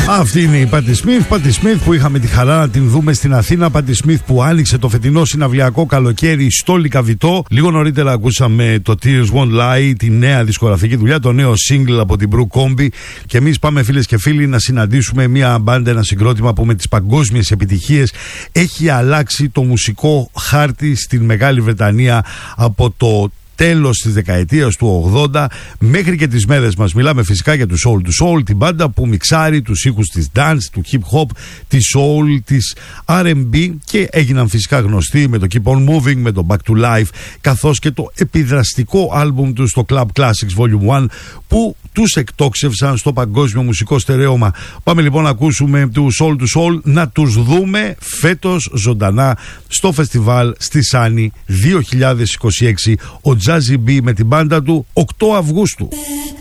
Αυτή είναι η Patti Smith. Patti Smith που είχαμε τη χαρά να την δούμε στην Αθήνα. Patti Smith που άνοιξε το φετινό συναυλιακό καλοκαίρι στο Λυκαβητό. Λίγο νωρίτερα ακούσαμε το Tears Won't Lie, τη νέα δισκογραφική δουλειά, το νέο single από την Brooke Combi. Και εμείς πάμε, φίλες και φίλοι, να συναντήσουμε μια μπάντα, ένα συγκρότημα που με τις παγκόσμιες επιτυχίες έχει αλλάξει το μουσικό χάρτη στην Μεγάλη Βρετανία από το τέλος της δεκαετίας του 80 μέχρι και τις μέρες μας. Μιλάμε φυσικά για τους Soul to Soul, την μπάντα που μιξάρει τους ήχους της dance, του hip hop, της soul, της R&B και έγιναν φυσικά γνωστοί με το Keep on Moving, με το Back to Life, καθώς και το επιδραστικό άλμπουμ τους, το Club Classics Volume 1, που τους εκτόξευσαν στο παγκόσμιο μουσικό στερέωμα. Πάμε λοιπόν να ακούσουμε τους Soul to Soul, να τους δούμε φέτος ζωντανά στο φεστιβάλ στη Σάνι 2026. Ο Jazzy B με την μπάντα του 8 Αυγούστου.